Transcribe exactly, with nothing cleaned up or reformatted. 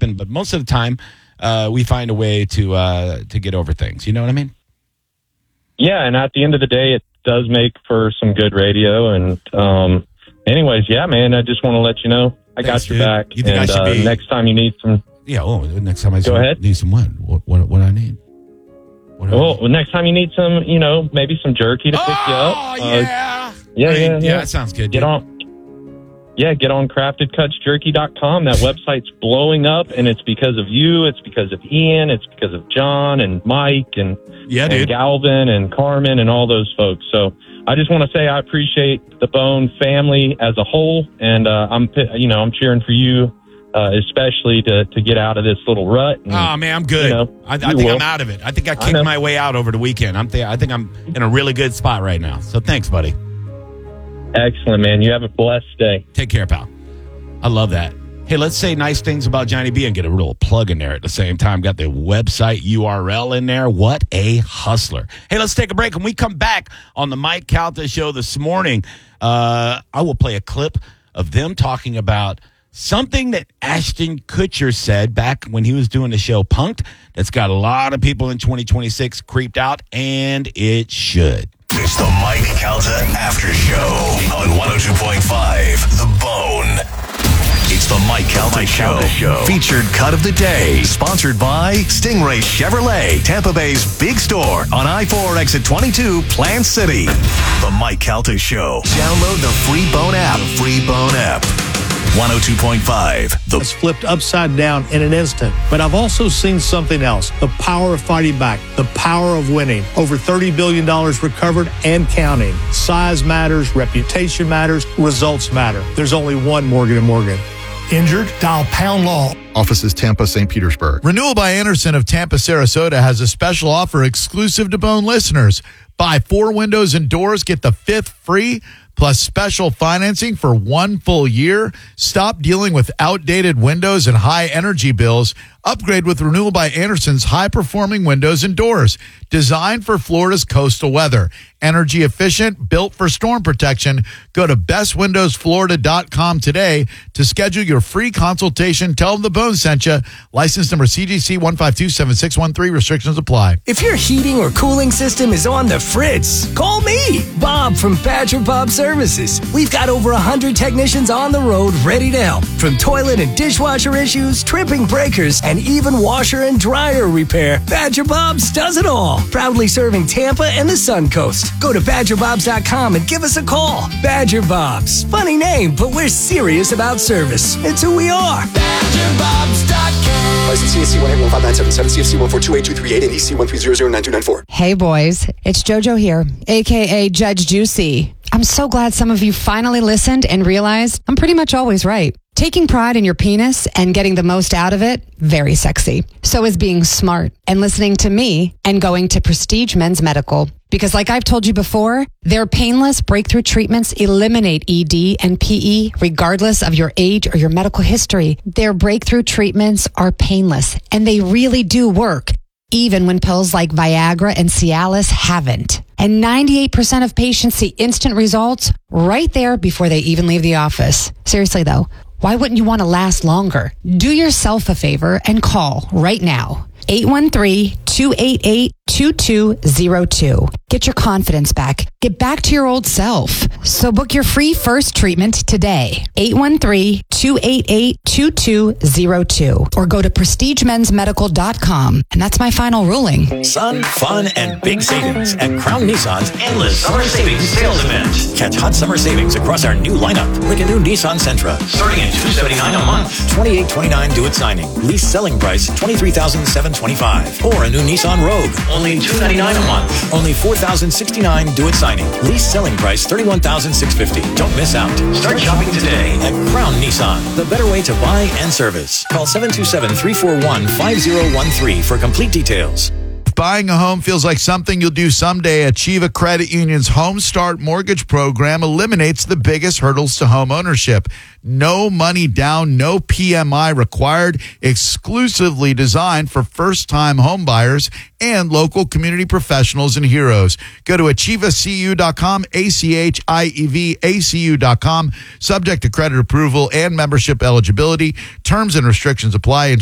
happen, but most of the time, uh, we find a way to uh, to get over things. You know what I mean? Yeah, and at the end of the day, it does make for some good radio. And um, anyways, yeah, man, I just want to let you know I Thanks, got your dude. back. You think and I should uh, be... next time you need some... Yeah, oh, next time I Go ahead. need some what? What, what, what I need? What do I Well, need? next time you need some, you know, maybe some jerky to pick you up. Oh, uh, yeah. yeah, I mean, yeah, yeah, yeah. that sounds good. Get dude. on... Yeah, get on crafted cuts jerky dot com. That website's blowing up, and it's because of you. It's because of Ian. It's because of John and Mike and, Yeah, and dude. Galvin and Carmen and all those folks. So I just want to say I appreciate the Bone family as a whole, and uh, I'm, you know, I'm cheering for you, uh, especially to, to get out of this little rut. And, Oh man, I'm good. you know, I, I you think will. I'm out of it. I think I I kicked know. my way out over the weekend. I'm th- I think I'm in a really good spot right now. So thanks, buddy. Excellent, man. You have a blessed day. Take care, pal. I love that. Hey, let's say nice things about Johnny B and get a little plug in there at the same time. Got the website U R L in there. What a hustler. Hey, let's take a break. When we come back on the Mike Calta show this morning, uh, I will play a clip of them talking about something that Ashton Kutcher said back when he was doing the show Punk'd that's got a lot of people in twenty twenty-six creeped out, and it should. It's the Mike Calta After Show on one oh two point five The Bone. It's the Mike Calta, Mike Show. Calta Show. Featured cut of the day. Sponsored by Stingray Chevrolet, Tampa Bay's big store on I four exit twenty-two, Plant City. The Mike Calta Show. Download the free Bone app. The free Bone app. one oh two point five The It's flipped upside down in an instant. But I've also seen something else. The power of fighting back. The power of winning. Over thirty billion dollars recovered and counting. Size matters. Reputation matters. Results matter. There's only one Morgan and Morgan. Injured? Dial Pound Law. Offices Tampa, Saint Petersburg. Renewal by Anderson of Tampa, Sarasota has a special offer exclusive to Bone listeners. Buy four windows and doors, get the fifth free, plus special financing for one full year. Stop dealing with outdated windows and high energy bills. Upgrade with Renewal by Anderson's high-performing windows and doors. Designed for Florida's coastal weather. Energy efficient, built for storm protection. Go to best windows florida dot com today to schedule your free consultation. Tell them the Bone sent you. License number C G C one five two seven six one three. Restrictions apply. If your heating or cooling system is on the fritz, call me, Bob from Badger Bob Services. We've got over one hundred technicians on the road ready to help. From toilet and dishwasher issues, tripping breakers, and even washer and dryer repair, Badger Bob's does it all. Proudly serving Tampa and the Sun Coast. Go to badger bobs dot com and give us a call. Badger Bob's. Funny name, but we're serious about service. It's who we are. badger bobs dot com. License C S C one eight one five nine seven seven, C F C one four two eight two three eight, and E C one three zero zero nine two nine four. Hey boys, it's JoJo here, aka Judge Juicy. I'm so glad some of you finally listened and realized I'm pretty much always right. Taking pride in your penis and getting the most out of it, very sexy. So is being smart and listening to me and going to Prestige Men's Medical. Because like I've told you before, their painless breakthrough treatments eliminate E D and P E regardless of your age or your medical history. Their breakthrough treatments are painless and they really do work, even when pills like Viagra and Cialis haven't. And ninety-eight percent of patients see instant results right there before they even leave the office. Seriously though, why wouldn't you want to last longer? Do yourself a favor and call right now. eight one three, two eight eight, two two zero two. Get your confidence back. Get back to your old self. So book your free first treatment today. eight one three, two eight eight, two two zero two. Or go to prestige mens medical dot com. And that's my final ruling. Sun, fun, and big savings at Crown Nissan's endless summer savings sales event. Catch hot summer savings across our new lineup, like a new Nissan Sentra, starting at two hundred seventy-nine dollars a month, twenty-eight twenty-nine due at signing. Lease selling price twenty-three thousand seven hundred twenty-five dollars. Or a new Nissan Rogue, only two hundred ninety-nine dollars a month, only four thousand sixty-nine dollars due at signing. Lease selling price thirty-one thousand six hundred fifty dollars. Don't miss out. Start shopping today at Crown Nissan, the better way to buy and service. Call seven two seven, three four one, five zero one three for complete details. If buying a home feels like something you'll do someday, Achieva Credit Union's Home Start Mortgage Program eliminates the biggest hurdles to home ownership. No money down, no P M I required, exclusively designed for first-time home buyers and local community professionals and heroes. Go to achieva c u dot com, A C H I E V A C U dot com, subject to credit approval and membership eligibility. Terms and restrictions apply.